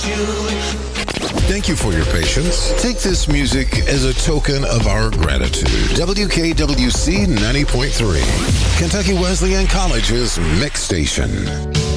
Thank you for your patience. Take this music as a token of our gratitude. WKWC 90.3, Kentucky Wesleyan College's Mix Station.